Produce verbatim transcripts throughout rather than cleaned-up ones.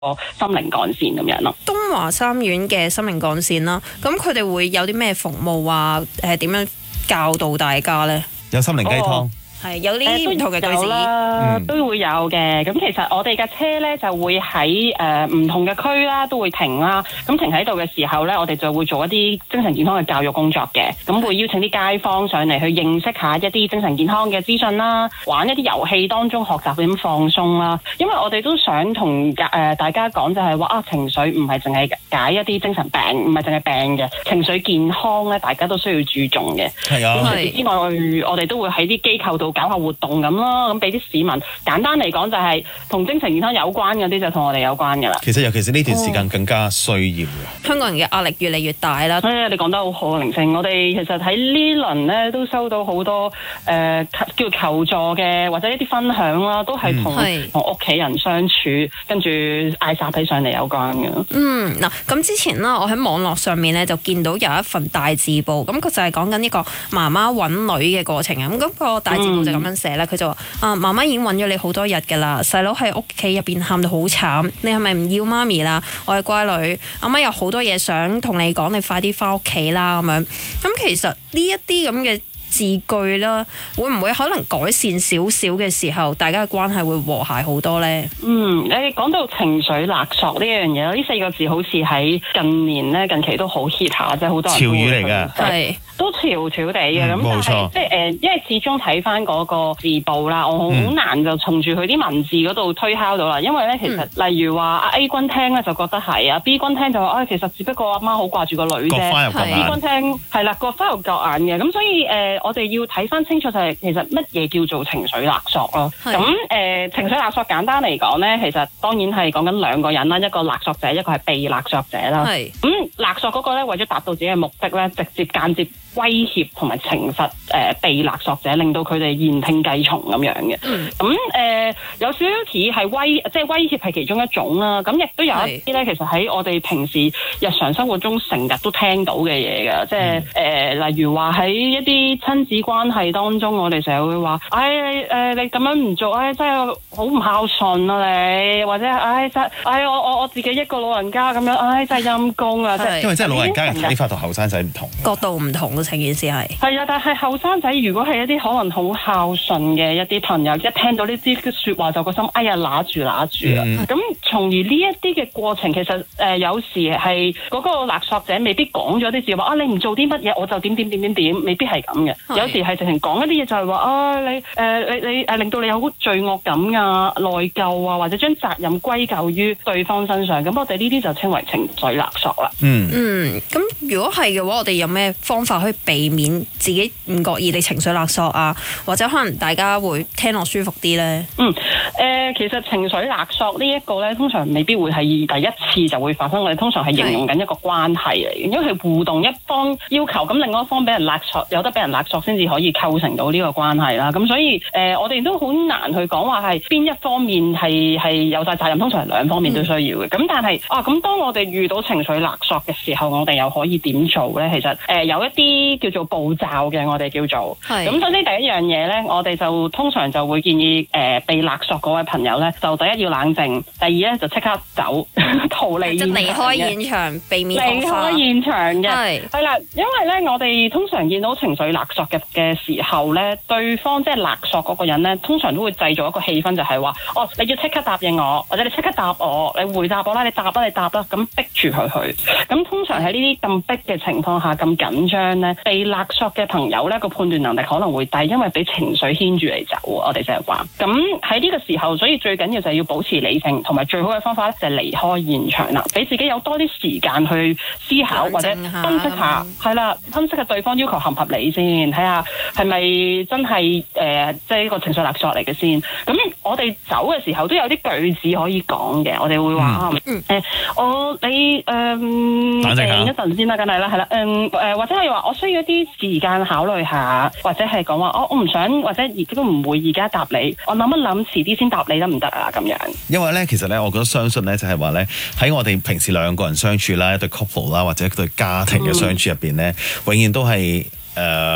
心靈幹線咁樣咯。 東華三院嘅心靈幹線啦，咁佢哋會有啲咩服務啊？誒點樣教導大家咧？ 有心靈雞湯。 哦係有啲唔同嘅句子啦， 嗯、 都會有嘅。咁其實我哋嘅車咧就會喺誒唔同嘅區啦，都會停啦。咁停喺度嘅時候咧，我哋就會做一啲精神健康嘅教育工作嘅。咁會邀請啲街坊上嚟去認識下一啲精神健康嘅資訊啦，玩一啲遊戲當中學習點放鬆啦。因為我哋都想同誒、呃、大家講就係話啊，情緒唔係淨係解一啲精神病，唔係淨係病嘅情緒健康咧，大家都需要注重嘅。 係啊。 咁除此之外，我哋都會喺啲機構度搞下活動咁咯，咁俾啲市民簡單嚟講就係同精神健康有關嗰啲就同我哋有關㗎啦。 其實尤其是呢段時間更加需要嘅。 香港人嘅壓力越嚟越大啦。 誒，你講得好好，靈性。我哋其實喺呢輪咧都收到好多誒、呃、叫求助嘅或者一啲分享啦，都係同同屋企人相處，跟住嗌殺起上嚟有關嘅。 嗯，嗱，咁之前啦，我喺網絡上面咧就見到有一份大字報，咁佢就係講緊呢個媽媽揾女嘅過程啊。咁、那、嗰個大字報就咁樣寫啦，佢、嗯、就話啊，媽媽已經揾咗你好多日㗎啦，細佬喺屋企入邊喊到好慘，你係咪唔要媽咪啦？我係乖女，阿媽有好多嘢想同你講，你快啲翻屋企啦咁樣。咁其實呢一啲咁嘅字句啦，會唔會可能改善少少嘅時候，大家嘅關係會和諧好多呢？ 嗯，你講到情緒勒索呢樣嘢，呢四個字好似喺近年咧，近期都好 hit 下，即係好多人潮語嚟㗎， 係都潮潮地嘅。咁、嗯、但係即係誒，因為始終睇翻嗰個字報啦，我好難就從住佢啲文字嗰度推敲到啦。因為咧，其實、嗯、例如話阿 A 君聽咧就覺得係啊 B 君聽就話啊、哎，其實只不過阿媽好掛住個女啫。 各花入各眼。 B 君聽係啦，各花入各眼嘅。咁所以誒。呃我哋要睇翻清楚就係其實乜嘢叫做情緒勒索咯。咁誒、呃、情緒勒索簡單嚟講咧，其實當然係講緊兩個人啦，一個勒索者，一個係被勒索者啦。係咁勒索嗰個咧，為咗達到自己嘅目的咧，直接間接威脅同埋懲罰誒、呃、被勒索者，令到佢哋言聽計從咁樣嘅。咁、嗯、誒、呃、有少少似係威，即係威脅係其中一種啦。咁亦都有一啲咧，其實喺我哋平時日常生活中成日都聽到嘅嘢嘅，即係誒、呃、例如話喺一啲親子關係當中，我哋成日會話，唉、哎，你誒、呃，你咁樣唔做，唉、哎，真係好唔孝順啊你，或者，唉、哎，真，唉、哎，我我我自己一個老人家咁樣，唉、哎，真係陰公啊，即係， 因為真係老人家嘅睇法同後生仔唔同， 角度唔同嘅成件事係。 係啊，但係後生仔如果係一啲可能好孝順嘅一啲朋友，一聽到呢啲説話就個心，哎呀，揦住揦住啊！咁、嗯、從而呢一啲嘅過程，其實誒、呃、有時係嗰個勒索者未必講咗啲字話啊，你唔做啲乜嘢我就點點點點點，未必係咁嘅。有時係直情講一啲嘢就係話啊，你誒、呃、你你誒、呃、令到你有好罪惡感啊、內疚啊，或者將責任歸咎於對方身上。咁我哋呢啲就稱為情緒勒索啦。 嗯嗯，咁如果係嘅話，我哋有咩方法可以避免自己唔覺意地情緒勒索啊？或者可能大家會聽落舒服啲咧？嗯，誒、 呃、其實情緒勒索呢一個咧，通常未必會係第一次就會發生。我哋通常係形容緊一個關係嚟嘅，因為係互動，一方要求咁，另外一方俾人勒索，有得俾人勒索先至可以構成到呢個關係啦。咁所以誒、呃，我哋都好難去講話係邊一方面係係有晒責任，通常係兩方面都需要嘅。咁、嗯、但係啊，咁當我哋遇到情緒勒索嘅時候，我哋又可以點做咧？其實誒、呃、有一啲叫做步驟嘅，我哋叫做係。咁首先第一樣嘢咧，我哋就通常就會建議誒、呃、被勒索嗰位朋友咧，就第一要冷靜，第二咧就即刻走逃離現場，即係離開現場，避免離開現場嘅係係啦，因為咧我哋通常見到情緒勒索嘅嘅時候咧，對方即係勒索嗰個人咧，通常都會製造一個氣氛，就係話哦，你要即刻答應我，或者你即刻答我，你回答我啦，你答啦，你答啦，咁逼住佢去。咁通常喺呢啲咁逼嘅情況下，咁緊張咧，被勒索嘅朋友咧個判斷能力可能會低，因為俾情緒牽住嚟走。我哋成日話，咁喺呢個時候，所以最緊要就係要保持理性，同埋最好嘅方法咧就係離開現場啦，俾自己有多啲時間去思考或者分析下，係啦，分析下對方要求合唔合理先，睇下係咪真係誒，即係一個情緒勒索嚟嘅先。咁我哋走嘅時候都有啲句子可以講嘅，我哋會話誒、呃，我你誒，靜一陣先啦，梗係啦，係啦，嗯誒、呃，或者係話我需要一啲時間考慮下，或者係講話我我唔想，或者亦都唔會而家答你，我諗一諗，遲啲先答你得唔得啊？咁樣。因為咧，其實咧，我覺得相信咧，就係話咧，喺我哋平時兩個人相處啦，一對 couple 啦，或者一對家庭嘅相處入邊咧，嗯、永遠都係誒、呃、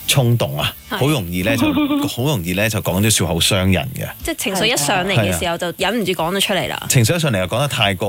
衝動啊，好容易咧就好容易咧就講咗笑口傷人嘅。 即係情緒一上嚟嘅時候就忍唔住講咗出嚟啦。 情緒一上嚟又講得太過